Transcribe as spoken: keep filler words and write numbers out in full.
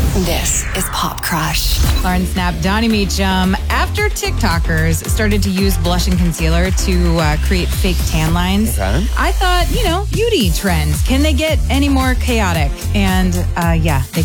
This is Pop Crush. Lauren Snap, Donnie Meacham. After TikTokers started to use blush and concealer to uh, create fake tan lines, Okay. I thought, you know, beauty trends. Can they get any more chaotic? And uh, yeah, they